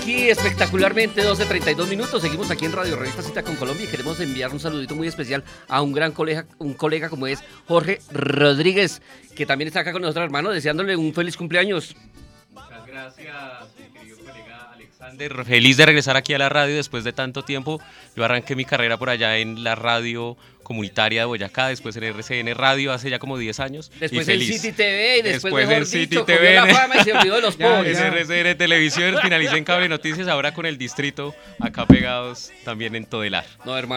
Aquí espectacularmente 12:32 minutos. Seguimos aquí en Radio Revista Cita con Colombia y queremos enviar un saludito muy especial a un gran colega como es Jorge Rodríguez, que también está acá con nosotros, hermano, deseándole un feliz cumpleaños. Muchas gracias, mi querido colega Alexander. Feliz de regresar aquí a la radio después de tanto tiempo. Yo arranqué mi carrera por allá en la radio comunitaria de Boyacá, después en RCN Radio hace ya como 10 años. Después y en feliz. City TV y después en mejor City dicho, TV, cogió la fama y se olvidó de los pobres. En RCN Televisión, finalicé en Cable Noticias, ahora con el distrito acá pegados también en Todelar. No, hermano.